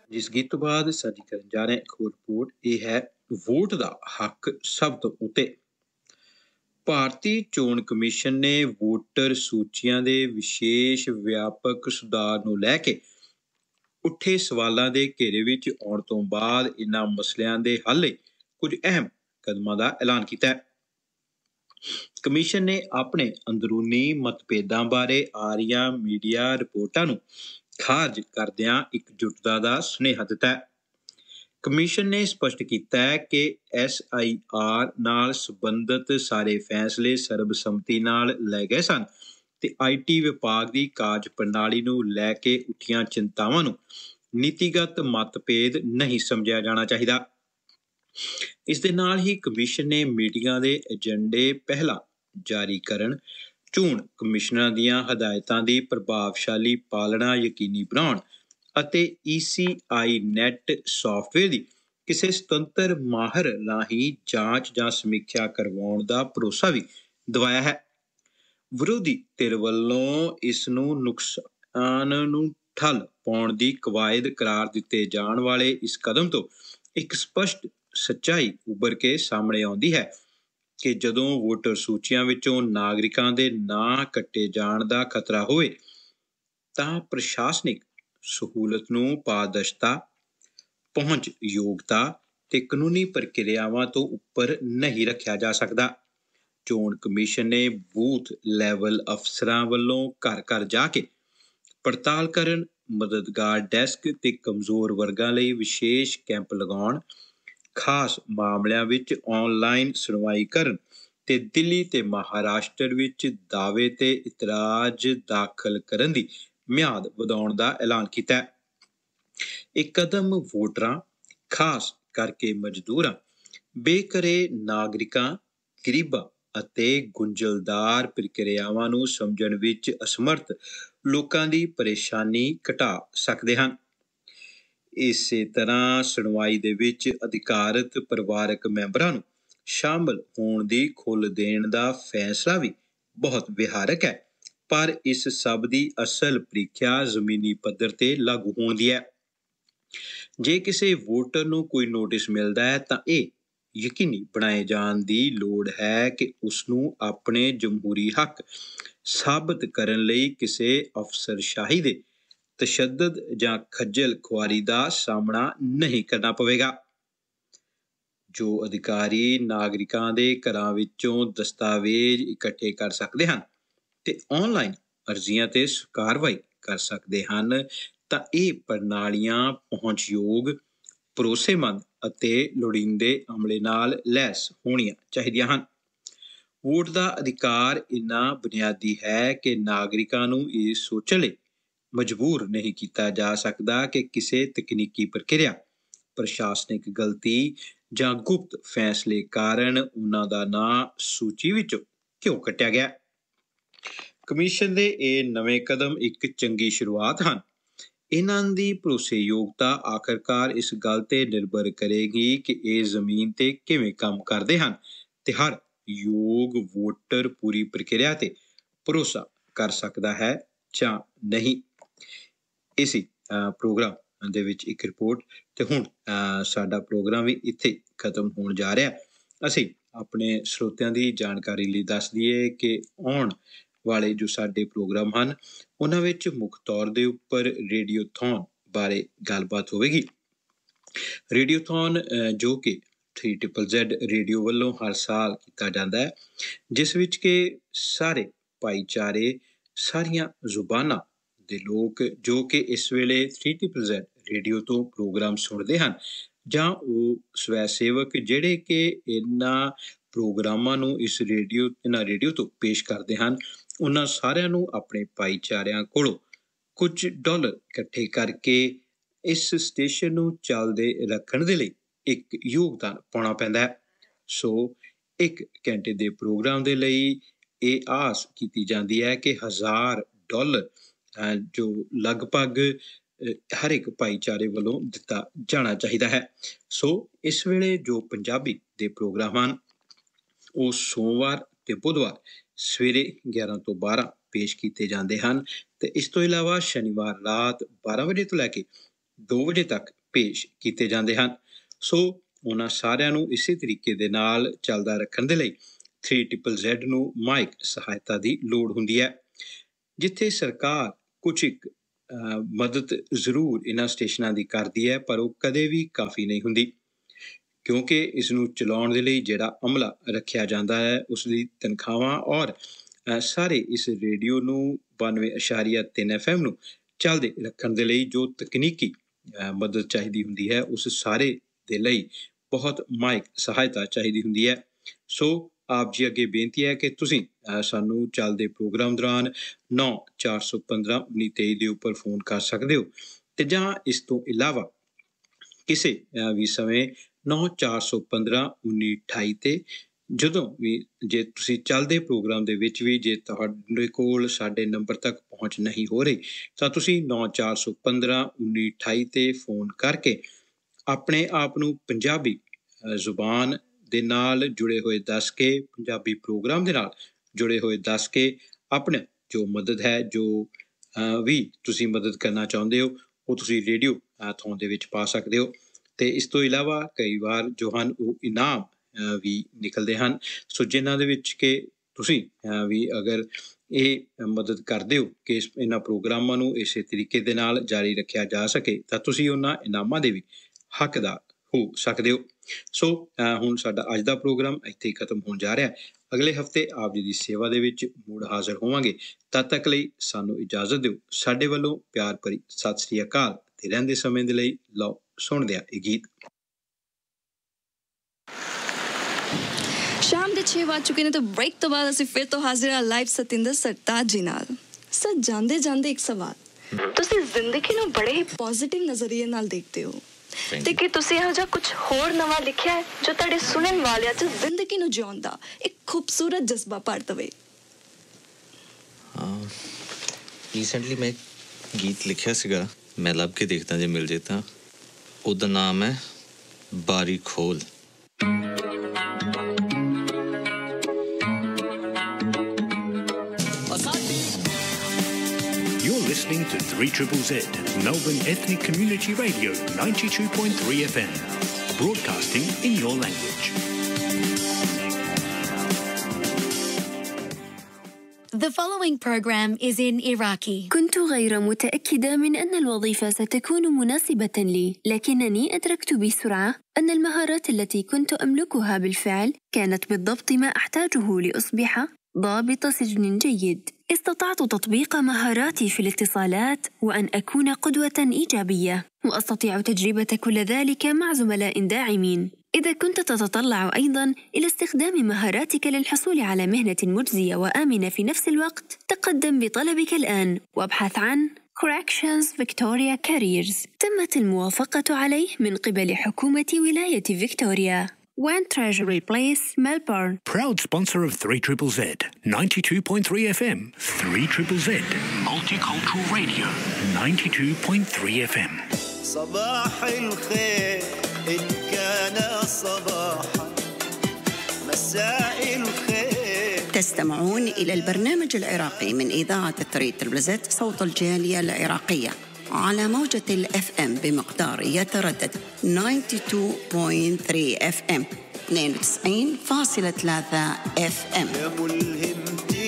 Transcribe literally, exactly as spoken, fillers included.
ਜਿਸ ਗੀਤ ਤੋਂ ਬਾਅਦ ਸਾਂਝੀ ਕਰਨ ਜਾ ਰਹੇ ਹਾਂ ਇੱਕ ਹੋਰ ਰਿਪੋਰਟ। ਇਹ ਹੈ ਵੋਟ ਦਾ ਹੱਕ ਸਭ ਤੋਂ ਉੱਤੇ। ਭਾਰਤੀ ਚੋਣ ਕਮਿਸ਼ਨ ਨੇ ਵੋਟਰ ਸੂਚੀਆਂ ਦੇ ਵਿਸ਼ੇਸ਼ ਵਿਆਪਕ ਸੁਧਾਰ ਨੂੰ ਲੈ ਕੇ ਉੱਠੇ ਸਵਾਲਾਂ ਦੇ ਘੇਰੇ ਵਿੱਚ ਆਉਣ ਤੋਂ ਬਾਅਦ ਇਨ੍ਹਾਂ ਮਸਲਿਆਂ ਦੇ ਹੱਲ ਲਈ ਕੁਝ ਅਹਿਮ ਕਦਮਾਂ ਦਾ ਐਲਾਨ ਕੀਤਾ ਹੈ। ਕਮਿਸ਼ਨ ਨੇ ਆਪਣੇ ਅੰਦਰੂਨੀ ਮਤਭੇਦਾਂ ਬਾਰੇ ਆ ਰਹੀਆਂ ਮੀਡੀਆ ਰਿਪੋਰਟਾਂ ਨੂੰ ਖਾਰਜ ਕਰਦਿਆਂ ਇਕਜੁੱਟਤਾ ਦਾ ਸੁਨੇਹਾ ਦਿੱਤਾ ਹੈ। ਕਮਿਸ਼ਨ ਨੇ ਸਪਸ਼ਟ ਕੀਤਾ ਹੈ ਕਿ ਐਸ ਆਈ ਆਰ ਨਾਲ ਸੰਬੰਧਿਤ ਸਾਰੇ ਫੈਸਲੇ ਸਰਬਸੰਮਤੀ ਨਾਲ ਲਏ ਗਏ ਸਨ ਤੇ ਆਈ ਟੀ ਵਿਭਾਗ ਦੀ ਕਾਰਜ ਪ੍ਰਣਾਲੀ ਨੂੰ ਲੈ ਕੇ ਉੱਠੀਆਂ ਚਿੰਤਾਵਾਂ ਨੂੰ ਨੀਤੀਗਤ ਮਤਭੇਦ ਨਹੀਂ ਸਮਝਿਆ ਜਾਣਾ ਚਾਹੀਦਾ। ਇਸ ਦੇ ਨਾਲ ਹੀ ਕਮਿਸ਼ਨ ਨੇ ਮੀਟਿੰਗਾਂ ਦੇ ਏਜੰਡੇ ਪਹਿਲਾਂ ਜਾਰੀ ਕਰਨ, ਚੋਣ ਕਮਿਸ਼ਨਰਾਂ ਦੀਆਂ ਹਦਾਇਤਾਂ ਦੀ ਪ੍ਰਭਾਵਸ਼ਾਲੀ ਪਾਲਣਾ ਯਕੀਨੀ ਬਣਾਉਣ ਅਤੇ ਈ ਸੀ ਆਈ ਨੈੱਟ ਸਾਫਟਵੇਅਰ ਦੀ ਕਿਸੇ ਸੁਤੰਤਰ ਮਾਹਰ ਰਾਹੀਂ ਜਾਂਚ ਜਾਂ ਸਮੀਖਿਆ ਕਰਵਾਉਣ ਦਾ ਭਰੋਸਾ ਵੀ ਦਿਵਾਇਆ ਹੈ। ਵਿਰੋਧੀ ਧਿਰ ਵੱਲੋਂ ਇਸ ਨੂੰ ਨੁਕਸਾਨ ਨੂੰ ਠੱਲ ਪਾਉਣ ਦੀ ਕਵਾਇਦ ਕਰਾਰ ਦਿੱਤੇ ਜਾਣ ਵਾਲੇ ਇਸ ਕਦਮ ਤੋਂ ਇੱਕ ਸਪਸ਼ਟ ਸੱਚਾਈ ਉੱਭਰ ਕੇ ਸਾਹਮਣੇ ਆਉਂਦੀ ਹੈ ਕਿ ਜਦੋਂ ਵੋਟਰ ਸੂਚੀਆਂ ਵਿੱਚੋਂ ਨਾਗਰਿਕਾਂ ਦੇ ਨਾਂ ਕੱਟੇ ਜਾਣ ਦਾ ਖਤਰਾ ਹੋਵੇ ਤਾਂ ਪ੍ਰਸ਼ਾਸਨਿਕ ਸਹੂਲਤ ਨੂੰ ਪਾਰਦਰਸ਼ਤਾ, ਪਹੁੰਚ ਯੋਗਤਾ ਤੇ ਕਾਨੂੰਨੀ ਪ੍ਰਕਿਰਿਆਵਾਂ ਤੋਂ ਉੱਪਰ ਨਹੀਂ ਰੱਖਿਆ ਜਾ ਸਕਦਾ। ਚੋਣ ਕਮਿਸ਼ਨ ਨੇ ਬੂਥ ਲੈਵਲ ਅਫਸਰਾਂ ਵੱਲੋਂ ਘਰ ਘਰ ਜਾ ਕੇ ਪੜਤਾਲ ਕਰਨ, ਮਦਦਗਾਰ ਡੈਸਕ ਤੇ ਕਮਜ਼ੋਰ ਵਰਗਾਂ ਲਈ ਵਿਸ਼ੇਸ਼ ਕੈਂਪ ਲਗਾਉਣ, ਖਾਸ ਮਾਮਲਿਆਂ ਵਿੱਚ ਆਨਲਾਈਨ ਸੁਣਵਾਈ ਕਰਨ ਤੇ ਦਿੱਲੀ ਤੇ ਮਹਾਰਾਸ਼ਟਰ ਵਿੱਚ ਦਾਅਵੇ ਤੇ ਇਤਰਾਜ਼ ਦਾਖਲ ਕਰਨ ਦੀ ਮਿਆਦ ਵਧਾਉਣ ਦਾ ਐਲਾਨ ਕੀਤਾ ਹੈ। ਇਹ ਕਦਮ ਵੋਟਰਾਂ, ਖਾਸ ਕਰਕੇ ਮਜ਼ਦੂਰਾਂ, ਬੇਘਰੇ ਨਾਗਰਿਕਾਂ, ਗਰੀਬਾਂ ਅਤੇ ਗੁੰਝਲਦਾਰ ਪ੍ਰਕਿਰਿਆਵਾਂ ਨੂੰ ਸਮਝਣ ਵਿੱਚ ਅਸਮਰਥ ਲੋਕਾਂ ਦੀ ਪਰੇਸ਼ਾਨੀ ਘਟਾ ਸਕਦੇ ਹਨ। ਇਸੇ ਤਰ੍ਹਾਂ ਸੁਣਵਾਈ ਦੇ ਵਿੱਚ ਅਧਿਕਾਰਤ ਪਰਿਵਾਰਕ ਮੈਂਬਰਾਂ ਨੂੰ ਸ਼ਾਮਲ ਹੋਣ ਦੀ ਖੁੱਲ੍ਹ ਦੇਣ ਦਾ ਫੈਸਲਾ ਵੀ ਬਹੁਤ ਵਿਹਾਰਕ ਹੈ, ਪਰ ਇਸ ਸਭ ਦੀ ਅਸਲ ਪ੍ਰੀਖਿਆ ਜ਼ਮੀਨੀ ਪੱਧਰ ਤੇ ਲਾਗੂ ਹੋਣ ਦੀ ਹੈ। ਜੇ ਕਿਸੇ ਵੋਟਰ ਨੂੰ ਕੋਈ ਨੋਟਿਸ ਮਿਲਦਾ ਹੈ ਤਾਂ ਇਹ ਯਕੀਨੀ ਬਣਾਏ ਜਾਣ ਦੀ ਲੋੜ ਹੈ ਕਿ ਉਸ ਨੂੰ ਆਪਣੇ ਜਮਹੂਰੀ ਹੱਕ ਸਾਬਤ ਕਰਨ ਲਈ ਕਿਸੇ ਅਫਸਰਸ਼ਾਹੀ ਦੇ ਤਸ਼ੱਦਦ ਜਾਂ ਖੱਜਲ ਖੁਆਰੀ ਦਾ ਸਾਹਮਣਾ ਨਹੀਂ ਕਰਨਾ ਪਵੇਗਾ। ਜੋ ਅਧਿਕਾਰੀ ਨਾਗਰਿਕਾਂ ਦੇ ਘਰਾਂ ਵਿੱਚੋਂ ਦਸਤਾਵੇਜ਼ ਇਕੱਠੇ ਕਰ ਸਕਦੇ ਹਨ ਤੇ ਆਨਲਾਈਨ ਅਰਜ਼ੀਆਂ ਤੇ ਕਾਰਵਾਈ ਕਰ ਸਕਦੇ ਹਨ ਤਾਂ ਇਹ ਪ੍ਰਣਾਲੀਆਂ ਪਹੁੰਚਯੋਗ, ਭਰੋਸੇਮੰਦ ਅਤੇ ਲੋੜੀਂਦੇ ਅਮਲੇ ਨਾਲ ਲੈਸ ਹੋਣੀਆਂ ਚਾਹੀਦੀਆਂ ਹਨ। ਵੋਟ ਦਾ ਅਧਿਕਾਰ ਇੰਨਾ ਬੁਨਿਆਦੀ ਹੈ ਕਿ ਨਾਗਰਿਕਾਂ ਨੂੰ ਇਹ ਸੋਚਣ ਲਈ ਮਜਬੂਰ ਨਹੀਂ ਕੀਤਾ ਜਾ ਸਕਦਾ ਕਿ ਕਿਸੇ ਤਕਨੀਕੀ ਪ੍ਰਕਿਰਿਆ, ਪ੍ਰਸ਼ਾਸਨਿਕ ਗਲਤੀ ਜਾਂ ਗੁਪਤ ਫੈਸਲੇ ਕਾਰਨ ਉਹਨਾਂ ਦਾ ਨਾਂ ਸੂਚੀ ਵਿੱਚੋਂ ਕਿਉਂ ਕੱਟਿਆ ਗਿਆ। ਕਮਿਸ਼ਨ ਦੇ ਇਹ ਨਵੇਂ ਕਦਮ ਇੱਕ ਚੰਗੀ ਸ਼ੁਰੂਆਤ ਹਨ। ਇਹਨਾਂ ਦੀ ਭਰੋਸੇਯੋਗਤਾ ਆਖਰਕਾਰ ਇਸ ਗੱਲ ਤੇ ਨਿਰਭਰ ਕਰੇਗੀ ਕਿ ਇਹ ਜ਼ਮੀਨ ਤੇ ਕਿਵੇਂ ਕੰਮ ਕਰਦੇ ਹਨ ਤੇ ਹਰ ਯੋਗ ਵੋਟਰ ਪੂਰੀ ਪ੍ਰਕਿਰਿਆ ਤੇ ਭਰੋਸਾ ਕਰ ਸਕਦਾ ਹੈ ਜਾਂ ਨਹੀਂ। ਇਸੀ ਪ੍ਰੋਗਰਾਮ ਦੇ ਵਿੱਚ ਇੱਕ ਰਿਪੋਰਟ ਤੇ ਹੁਣ ਸਾਡਾ ਪ੍ਰੋਗਰਾਮ ਵੀ ਇੱਥੇ ਖਤਮ ਹੋਣ ਜਾ ਰਿਹਾ। ਅਸੀਂ ਆਪਣੇ ਸਰੋਤਿਆਂ ਦੀ ਜਾਣਕਾਰੀ ਲਈ ਦੱਸ ਦਈਏ ਕਿ ਆਉਣ ਵਾਲੇ ਜੋ ਸਾਡੇ ਪ੍ਰੋਗਰਾਮ ਹਨ ਉਹਨਾਂ ਵਿੱਚ ਮੁੱਖ ਤੌਰ ਦੇ ਉੱਪਰ ਰੇਡੀਓਥੋਨ ਬਾਰੇ ਗੱਲਬਾਤ ਹੋਵੇਗੀ। ਰੇਡੀਓਥੋਨ ਜੋ ਕਿ ਥ੍ਰੀ ਟ੍ਰਿਪਲ ਜ਼ੈਡ ਰੇਡੀਓ ਵੱਲੋਂ ਹਰ ਸਾਲ ਕੀਤਾ ਜਾਂਦਾ ਹੈ, ਜਿਸ ਵਿੱਚ ਕਿ ਸਾਰੇ ਭਾਈਚਾਰੇ, ਸਾਰੀਆਂ ਜ਼ੁਬਾਨਾਂ ਦੇ ਲੋਕ ਜੋ ਕਿ ਇਸ ਵੇਲੇ ਥ੍ਰੀ ਟ੍ਰਿਪਲ ਜ਼ੈਡ ਰੇਡੀਓ ਤੋਂ ਪ੍ਰੋਗਰਾਮ ਸੁਣਦੇ ਹਨ ਜਾਂ ਉਹ ਸਵੈ ਸੇਵਕ ਜਿਹੜੇ ਕਿ ਇਹਨਾਂ ਪ੍ਰੋਗਰਾਮਾਂ ਨੂੰ ਇਸ ਰੇਡੀਓ ਇਹਨਾਂ ਰੇਡੀਓ ਤੋਂ ਪੇਸ਼ ਕਰਦੇ ਹਨ, ਉਹਨਾਂ ਸਾਰਿਆਂ ਨੂੰ ਆਪਣੇ ਭਾਈਚਾਰਿਆਂ ਕੋਲੋਂ ਕੁਝ ਡਾਲਰ ਇਕੱਠੇ ਕਰਕੇ ਇਸ ਸਟੇਸ਼ਨ ਨੂੰ ਚੱਲਦੇ ਰੱਖਣ ਦੇ ਲਈ ਇੱਕ ਯੋਗਦਾਨ ਪਾਉਣਾ ਪੈਂਦਾ ਹੈ। ਸੋ ਇੱਕ ਘੰਟੇ ਦੇ ਪ੍ਰੋਗਰਾਮ ਦੇ ਲਈ ਇਹ ਆਸ ਕੀਤੀ ਜਾਂਦੀ ਹੈ ਕਿ ਹਜ਼ਾਰ ਡਾਲਰ ਜੋ ਲਗਭਗ ਹਰ ਇੱਕ ਭਾਈਚਾਰੇ ਵੱਲੋਂ ਦਿੱਤਾ ਜਾਣਾ ਚਾਹੀਦਾ ਹੈ। ਸੋ ਇਸ ਵੇਲੇ ਜੋ ਪੰਜਾਬੀ ਦੇ ਪ੍ਰੋਗਰਾਮ ਹਨ ਉਹ ਸੋਮਵਾਰ ਤੇ ਬੁੱਧਵਾਰ ਸਵੇਰੇ ਗਿਆਰਾਂ ਤੋਂ ਬਾਰਾਂ ਪੇਸ਼ ਕੀਤੇ ਜਾਂਦੇ ਹਨ ਤੇ ਇਸ ਤੋਂ ਇਲਾਵਾ ਸ਼ਨੀਵਾਰ ਰਾਤ ਬਾਰਾਂ ਵਜੇ ਤੋਂ ਲੈ ਕੇ ਦੋ ਵਜੇ ਤੱਕ ਪੇਸ਼ ਕੀਤੇ ਜਾਂਦੇ ਹਨ। ਸੋ ਉਹਨਾਂ ਸਾਰਿਆਂ ਨੂੰ ਇਸੇ ਤਰੀਕੇ ਦੇ ਨਾਲ ਚੱਲਦਾ ਰੱਖਣ ਦੇ ਲਈ ਥ੍ਰੀ ਟ੍ਰਿਪਲ ਜ਼ੈਡ ਨੂੰ ਮਾਇਕ ਸਹਾਇਤਾ ਦੀ ਲੋੜ ਹੁੰਦੀ ਹੈ। ਜਿੱਥੇ ਸਰਕਾਰ ਕੁਝ ਇੱਕ ਅਹ, ਮਦਦ ਜ਼ਰੂਰ ਇਹਨਾਂ ਸਟੇਸ਼ਨਾਂ ਦੀ ਕਰਦੀ ਹੈ, ਪਰ ਉਹ ਕਦੇ ਵੀ ਕਾਫੀ ਨਹੀਂ ਹੁੰਦੀ, ਕਿਉਂਕਿ ਇਸ ਨੂੰ ਚਲਾਉਣ ਦੇ ਲਈ ਜਿਹੜਾ ਅਮਲਾ ਰੱਖਿਆ ਜਾਂਦਾ ਹੈ ਉਸ ਦੀ ਤਨਖਾਹਾਂ ਔਰ ਅਹ, ਸਾਰੇ ਇਸ ਰੇਡੀਓ ਨੂੰ ਬਾਨਵੇਂ ਇਸ਼ਾਰੀਆ ਤਿੰਨ ਐਫ ਐਮ ਨੂੰ ਚੱਲਦੇ ਰੱਖਣ ਦੇ ਲਈ ਜੋ ਤਕਨੀਕੀ ਅਹ, ਮਦਦ ਚਾਹੀਦੀ ਹੁੰਦੀ ਹੈ, ਉਸ ਸਾਰੇ ਦੇ ਲਈ ਬਹੁਤ ਮਾਇਕ ਸਹਾਇਤਾ ਚਾਹੀਦੀ ਹੁੰਦੀ ਹੈ। ਸੋ ਆਪ ਜੀ ਅੱਗੇ ਬੇਨਤੀ ਹੈ ਕਿ ਤੁਸੀਂ ਅਹ, ਸਾਨੂੰ ਚੱਲਦੇ ਪ੍ਰੋਗਰਾਮ ਦੌਰਾਨ ਨੌ ਚਾਰ ਸੌ ਪੰਦਰਾਂ ਉੱਨੀ ਤੇਈ ਦੇ ਉੱਪਰ ਫੋਨ ਕਰ ਸਕਦੇ ਹੋ, ਤੇ ਜਾਂ ਇਸ ਤੋਂ ਇਲਾਵਾ ਕਿਸੇ ਅਹ, ਵੀ ਸਮੇਂ ਨੌ ਚਾਰ ਸੌ ਪੰਦਰਾਂ ਉੱਨੀ ਅਠਾਈ ਤੇ ਜਦੋਂ ਵੀ ਜੇ ਤੁਸੀਂ ਚੱਲਦੇ ਪ੍ਰੋਗਰਾਮ ਦੇ ਵਿੱਚ ਵੀ ਜੇ ਤੁਹਾਡੇ ਕੋਲ ਸਾਡੇ ਨੰਬਰ ਤੱਕ ਪਹੁੰਚ ਨਹੀਂ ਹੋ ਰਹੀ ਤਾਂ ਤੁਸੀਂ ਨੌ ਚਾਰ ਸੌ ਪੰਦਰਾਂ ਉੱਨੀ ਅਠਾਈ ਤੇ ਫੋਨ ਕਰਕੇ ਆਪਣੇ ਆਪ ਨੂੰ ਪੰਜਾਬੀ ਅਹ, ਜ਼ੁਬਾਨ ਦੇ ਨਾਲ ਜੁੜੇ ਹੋਏ ਦੱਸ ਕੇ, ਪੰਜਾਬੀ ਪ੍ਰੋਗਰਾਮ ਦੇ ਨਾਲ ਜੁੜੇ ਹੋਏ ਦੱਸ ਕੇ ਆਪਣੇ ਜੋ ਮਦਦ ਹੈ, ਜੋ ਅਹ, ਵੀ ਤੁਸੀਂ ਮਦਦ ਕਰਨਾ ਚਾਹੁੰਦੇ ਹੋ, ਉਹ ਤੁਸੀਂ ਰੇਡੀਓ ਥੋਨ ਦੇ ਵਿੱਚ ਪਾ ਸਕਦੇ ਹੋ। ਤੇ ਇਸ ਤੋਂ ਇਲਾਵਾ ਕਈ ਵਾਰ ਜੋ ਹਨ ਉਹ ਇਨਾਮ ਅਹ, ਵੀ ਨਿਕਲਦੇ ਹਨ। ਸੋ ਜਿਨ੍ਹਾਂ ਦੇ ਵਿੱਚ ਕਿ ਤੁਸੀਂ ਅਹ, ਵੀ ਅਗਰ ਇਹ ਮਦਦ ਕਰਦੇ ਹੋ ਕਿ ਇਸ ਇਹਨਾਂ ਪ੍ਰੋਗਰਾਮਾਂ ਨੂੰ ਇਸੇ ਤਰੀਕੇ ਦੇ ਨਾਲ ਜਾਰੀ ਰੱਖਿਆ ਜਾ ਸਕੇ ਤਾਂ ਤੁਸੀਂ ਉਹਨਾਂ ਇਨਾਮਾਂ ਦੇ ਵੀ ਹੱਕਦਾਰ ਹੋ ਸਕਦੇ ਹੋ। ਸੋ ਅਹ, ਹੁਣ ਸਾਡਾ ਅੱਜ ਦਾ ਪ੍ਰੋਗਰਾਮ ਇੱਥੇ ਹੀ ਖਤਮ ਹੋਣ ਜਾ ਰਿਹਾ ਹੈ। ਅਗਲੇ ਹਫਤੇ ਆਪ ਜੀ ਦੀ ਸੇਵਾ ਦੇ ਵਿੱਚ ਮੁੜ ਹਾਜ਼ਰ ਹੋਵਾਂਗੇ। ਤਦ ਤੱਕ ਲਈ ਸਾਨੂੰ ਇਜਾਜ਼ਤ ਦਿਓ। ਸਾਡੇ ਵੱਲੋਂ ਪਿਆਰ ਭਰੀ ਸਤਿ ਸ੍ਰੀ ਅਕਾਲ ਤੇ ਰਹਿੰਦੇ ਸਮੇਂ ਦੇ ਲਈ ਲਓ ਸੁਣਦੇ ਆ ਇਹ ਗੀਤ। ਸ਼ਾਮ ਦੇ ਛੇ ਵੱਜ ਚੁੱਕੇ ਨੇ ਤੇ ਬ੍ਰੇਕ ਤੋਂ ਬਾਅਦ ਅਸੀਂ ਫਿਰ ਤੋਂ ਹਾਜ਼ਰ ਹਾਂ ਲਾਈਵ ਸਤਿੰਦਰ ਸਰਤਾਜ ਜੀ ਨਾਲ। ਸਰ ਜਾਂਦੇ ਜਾਂਦੇ ਇੱਕ ਸਵਾਲ, ਤੁਸੀਂ ਜ਼ਿੰਦਗੀ ਨੂੰ ਬੜੇ ਹੀ ਪੋਜ਼ਿਟਿਵ ਨਜ਼ਰੀਏ ਨਾਲ ਦੇਖਦੇ ਹੋ ਤੇ ਕੀ ਤੁਸੀਂ ਇਹੋ ਜਿਹਾ ਕੁਝ ਹੋਰ ਨਵਾਂ ਲਿਖਿਆ ਹੈ ਜੋ ਤੁਹਾਡੇ ਸੁਣਨ ਵਾਲਿਆਂ 'ਚ ਜ਼ਿੰਦਗੀ ਨੂੰ ਜਿਉਣ ਦਾ ਇੱਕ ਖੂਬਸੂਰਤ ਜਜ਼ਬਾ ਭਰ ਦੇਵੇ? ਹਾਂ, ਰੀਸੈਂਟਲੀ ਮੈਂ ਗੀਤ ਲਿਖਿਆ ਸੀਗਾ, ਮੈਂ ਲੱਭ ਕੇ ਦੇਖਦਾ ਜੇ ਮਿਲ ਜੇ ਤਾਂ। ਉਹਦਾ ਨਾਮ ਹੈ ਬਾਰੀ ਖੋਲ। You're listening to three triple Z, Melbourne Ethnic Community Radio, ninety-two point three F M, broadcasting in your language. The following program is in Iraqi. كنت غير متأكدة من أن الوظيفة ستكون مناسبة لي، لكنني أدركت بسرعة أن المهارات التي كنت أملكها بالفعل كانت بالضبط ما أحتاجه لأصبح ضابط سجن جيد. استطعت تطبيق مهاراتي في الاتصالات وأن أكون قدوة إيجابية، وأستطيع تجربة كل ذلك مع زملاء داعمين. إذا كنت تتطلع أيضاً إلى استخدام مهاراتك للحصول على مهنة مجزية وآمنة في نفس الوقت، تقدم بطلبك الآن وابحث عن Corrections Victoria Careers. تمت الموافقة عليه من قبل حكومة ولاية فيكتوريا. One Treasury Place, Melbourne. Proud sponsor of three triple Z, ninety-two point three F M. three triple Z, Multicultural Radio, ninety-two point three F M. صباح الخير إن كان صباحا، مساء الخير. تستمعون إلى البرنامج العراقي من إذاعة ثري تريبل زد صوت الجالية العراقية على موجة الإف إم بمقدار يتردد تسعة وتسعين فاصلة ثلاثة إف إم اثنين وتسعين فاصلة ثلاثة إف إم. يا ملهم